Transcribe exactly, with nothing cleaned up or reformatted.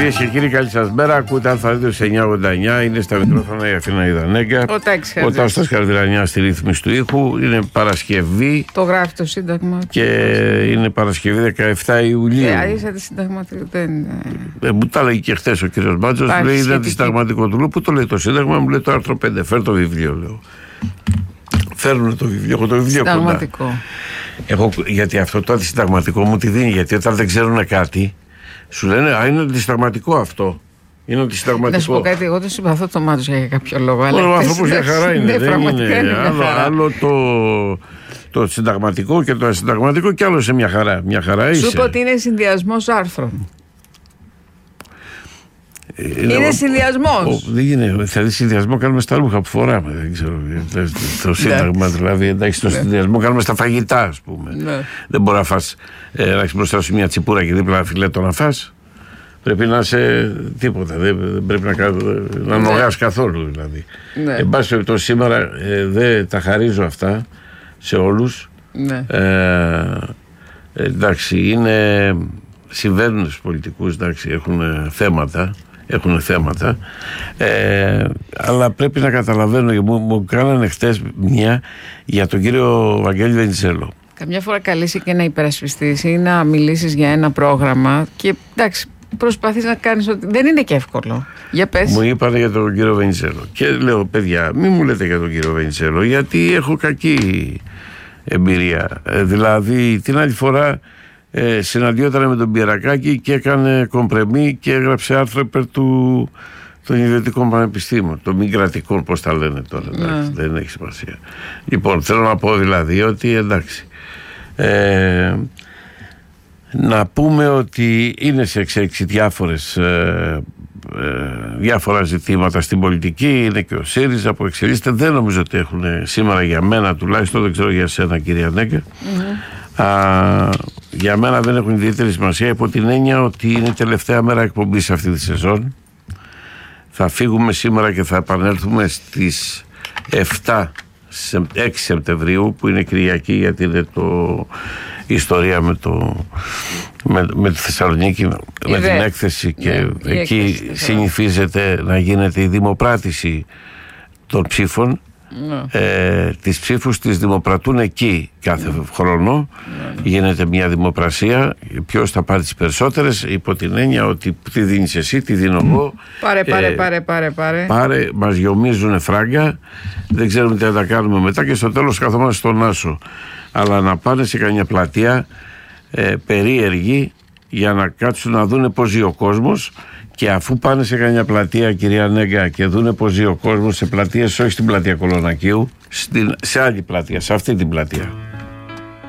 Κυρίες και κύριοι, καλή σας μέρα. Ακούτε Αλφα εννιακόσια ογδόντα εννιά. Είναι στα μικρόφωνα η Αθηνά Ιδανέγκα. Ο Τάστας Καρδυρανιάς στη ρύθμιση του ήχου. Είναι Παρασκευή. Το γράφει το Σύνταγμα. Και είναι Παρασκευή δεκαεφτά Ιουλίου. Ε, είσαι συνταγματικό. Δεν... Ε, μου τα λέει και χθες ο κύριος Μπάτζος. Μου λέει: είναι συνταγματικό του. Λέω: πού το λέει το Σύνταγμα? Μου λέει το άρθρο πέντε. Φέρ το βιβλίο, λέω. Φέρνουν το βιβλίο. Έχω το βιβλίο κοντά. Έχω, γιατί αυτό το αντισυνταγματικό μου τη δίνει. Γιατί όταν δεν ξέρουν κάτι, σου λένε: α, είναι αντισυνταγματικό αυτό. Είναι αντισυνταγματικό. Να σου πω κάτι, εγώ το συμπαθώ το Μάτζο για κάποιο λόγο. Ο άνθρωπος για χαρά είναι. Ναι, δεν είναι, είναι άλλο, άλλο το, το συνταγματικό και το ασυνταγματικό, και άλλο σε μια χαρά. Μια χαρά είσαι. Σου είπα ότι είναι συνδυασμός άρθρων. Είναι, είναι συνδυασμός. Δεν είναι. Δηλαδή, συνδυασμό κάνουμε στα ρούχα που φοράμε. Δεν ξέρω. Το Σύνταγμα, δηλαδή. Εντάξει, το συνδυασμό κάνουμε στα φαγητά, ας πούμε. Ναι. Δεν μπορεί να φας, ε, να έχεις μπροστά σου μια τσιπούρα και δίπλα ένα φιλέτο να φας. Πρέπει να είσαι τίποτα. Δεν, δεν πρέπει να, να ναι. νογάς καθόλου, δηλαδή. Ναι. Εν πάση περιπτώσει, σήμερα ε, δεν τα χαρίζω αυτά σε όλους. Ναι. Ε, εντάξει, είναι. Συμβαίνουν στους πολιτικούς, εντάξει, έχουν θέματα. Έχουν θέματα, ε, αλλά πρέπει να καταλαβαίνω, και μου, μου κάνανε χτες μια για τον κύριο Βαγγέλη Βενιζέλο. Καμιά φορά καλείσαι και να υπερασπιστείς ή να μιλήσεις για ένα πρόγραμμα και εντάξει, προσπαθείς να κάνεις ότι δεν είναι και εύκολο. Για πες. Μου είπανε για τον κύριο Βενιζέλο και λέω: παιδιά, μην μου λέτε για τον κύριο Βενιζέλο, γιατί έχω κακή εμπειρία. Ε, δηλαδή την άλλη φορά Ε, συναντιόταν με τον Πιερακάκη και έκανε κομπρεμί και έγραψε άρθρο υπέρ του των ιδιωτικών πανεπιστήμιων, των μη κρατικών, πώς τα λένε τώρα, εντάξει, ναι. Δεν έχει σημασία. Λοιπόν, θέλω να πω δηλαδή ότι εντάξει, ε, να πούμε ότι είναι σε εξέλιξη διάφορες ε, ε, διάφορα ζητήματα στην πολιτική. Είναι και ο ΣΥΡΙΖΑ που εξελίσσεται. Δεν νομίζω ότι έχουν σήμερα, για μένα τουλάχιστον, δεν ξέρω για σένα κυρία Νέγκα, mm-hmm. Α, για μένα δεν έχουν ιδιαίτερη σημασία, υπό την έννοια ότι είναι η τελευταία μέρα εκπομπής αυτή τη σεζόν. Θα φύγουμε σήμερα και θα επανέλθουμε στις εφτά, έξι Σεπτεμβρίου, που είναι Κυριακή, γιατί είναι το η ιστορία με, το, με, με τη Θεσσαλονίκη, η με δε. την έκθεση, και ναι, εκεί έκθεση, συνηθίζεται να γίνεται η δημοπράτηση των ψήφων. Ναι. Ε, τις ψήφους τις δημοπρατούν εκεί κάθε ναι. χρόνο. Ναι. Γίνεται μια δημοπρασία. Ποιος θα πάρει τις περισσότερες, υπό την έννοια ότι τι δίνεις εσύ, τι δίνω εγώ. Πάρε, πάρε, ε, πάρε, πάρε, πάρε. Πάρε, μας γιομίζουν φράγκα. Δεν ξέρουμε τι θα τα κάνουμε μετά και στο τέλος καθόμαστε στον άσο. Αλλά να πάνε σε καμιά πλατεία ε, περίεργη για να κάτσουν να δούνε πώς ζει ο κόσμος. Και αφού πάνε σε καμιά πλατεία, κυρία Νέγκα, και δούνε πως ζει ο κόσμος, σε πλατείες, όχι στην πλατεία Κολονακίου, στην, σε άλλη πλατεία, σε αυτή την πλατεία.